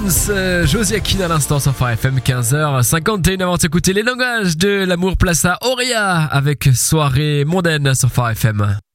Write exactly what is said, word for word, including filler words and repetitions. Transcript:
Jones, euh, Josie Akin à l'instant sur Phare F M, quinze heures cinquante et une avant d'écouter les langages de l'amour, place à Auria avec Soirée mondaine sur Phare F M.